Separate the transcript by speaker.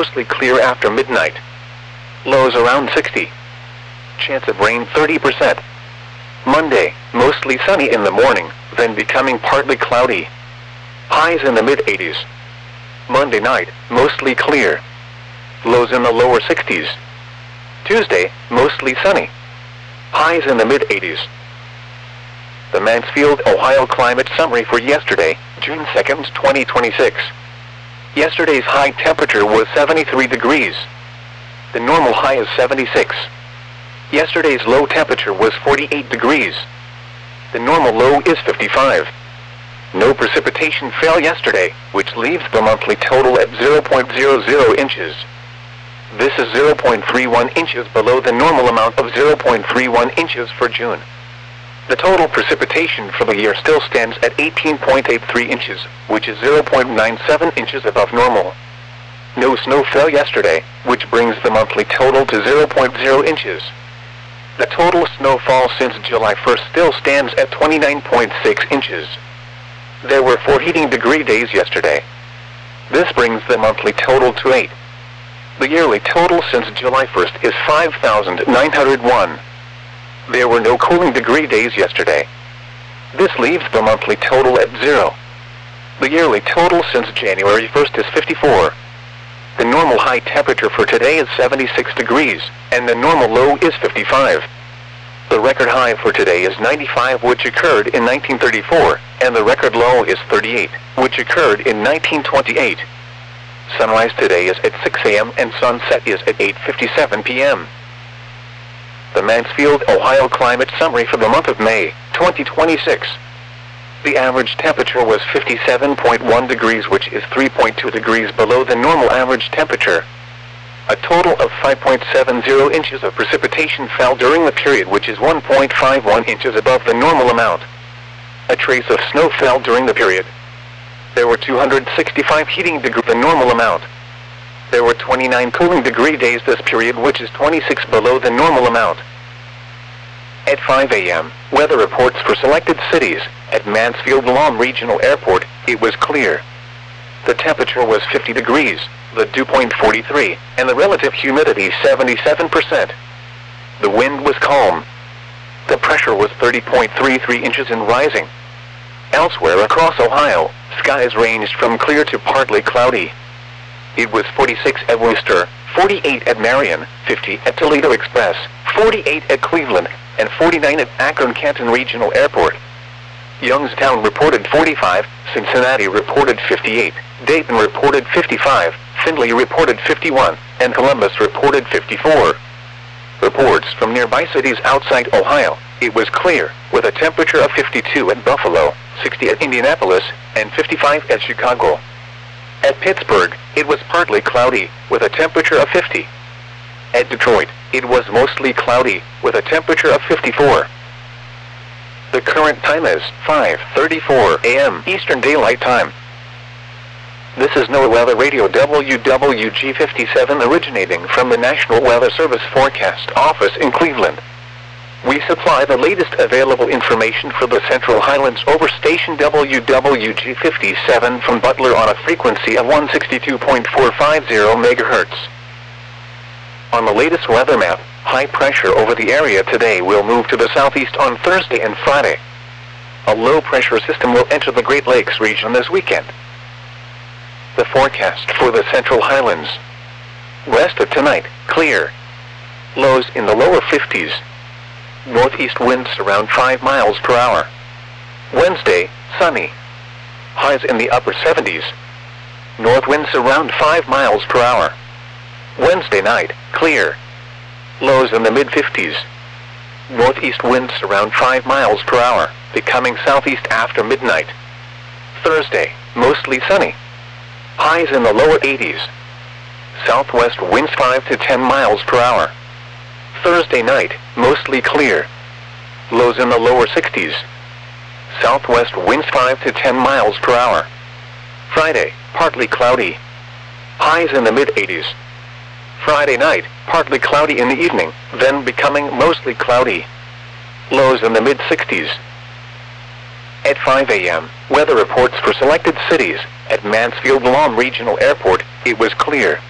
Speaker 1: mostly clear after midnight. Lows around 60. Chance of rain 30%. Monday, mostly sunny in the morning, then becoming partly cloudy. Highs in the mid-80s. Monday night, mostly clear. Lows in the lower 60s. Tuesday, mostly sunny. Highs in the mid-80s. The Mansfield, Ohio climate summary for yesterday, June 2nd, 2026. Yesterday's high temperature was 73 degrees. The normal high is 76. Yesterday's low temperature was 48 degrees. The normal low is 55. No precipitation fell yesterday, which leaves the monthly total at 0.00 inches. This is 0.31 inches below the normal amount of 0.31 inches for June. The total precipitation for the year still stands at 18.83 inches, which is 0.97 inches above normal. No snow fell yesterday, which brings the monthly total to 0.0 inches. The total snowfall since July 1st still stands at 29.6 inches. There were 4 heating degree days yesterday. This brings the monthly total to 8. The yearly total since July 1st is 5,901. There were no cooling degree days yesterday. This leaves the monthly total at 0. The yearly total since January 1st is 54. The normal high temperature for today is 76 degrees, and the normal low is 55. The record high for today is 95, which occurred in 1934, and the record low is 38, which occurred in 1928. Sunrise today is at 6 a.m. and sunset is at 8:57 p.m. The Mansfield, Ohio climate summary for the month of May, 2026. The average temperature was 57.1 degrees, which is 3.2 degrees below the normal average temperature. A total of 5.70 inches of precipitation fell during the period, which is 1.51 inches above the normal amount. A trace of snow fell during the period. There were 265 heating degrees, the normal amount. There were 29 cooling degree days this period, which is 26 below the normal amount. At 5 a.m., weather reports for selected cities. At Mansfield-Lom Regional Airport, it was clear. The temperature was 50 degrees, the dew point 43, and the relative humidity 77%. The wind was calm. The pressure was 30.33 inches and rising. Elsewhere across Ohio, skies ranged from clear to partly cloudy. It was 46 at Worcester, 48 at Marion, 50 at Toledo Express, 48 at Cleveland, and 49 at Akron-Canton Regional Airport. Youngstown reported 45, Cincinnati reported 58, Dayton reported 55, Findlay reported 51, and Columbus reported 54. Reports from nearby cities outside Ohio, it was clear, with a temperature of 52 at Buffalo, 60 at Indianapolis, and 55 at Chicago. At Pittsburgh, it was partly cloudy, with a temperature of 50. At Detroit, it was mostly cloudy, with a temperature of 54. The current time is 5:34 a.m. Eastern Daylight Time. This is NOAA Weather Radio WWG57 originating from the National Weather Service Forecast Office in Cleveland. We supply the latest available information for the Central Highlands over station WWG57 from Butler on a frequency of 162.450 MHz. On the latest weather map, high pressure over the area today will move to the southeast on Thursday and Friday. A low pressure system will enter the Great Lakes region this weekend. The forecast for the Central Highlands. West of tonight, clear. Lows in the lower 50s. Northeast winds around 5 miles per hour. Wednesday, sunny. Highs in the upper 70s. North winds around 5 miles per hour. Wednesday night, clear. Lows in the mid-50s. Northeast winds around 5 miles per hour, becoming southeast after midnight. Thursday, mostly sunny. Highs in the lower 80s. Southwest winds 5 to 10 miles per hour. Thursday night, mostly clear. Lows in the lower 60s. Southwest winds 5 to 10 miles per hour. Friday, partly cloudy. Highs in the mid-80s. Friday night, partly cloudy in the evening, then becoming mostly cloudy. Lows in the mid-60s. At 5 a.m., weather reports for selected cities. At Mansfield-Lom Regional Airport, it was clear.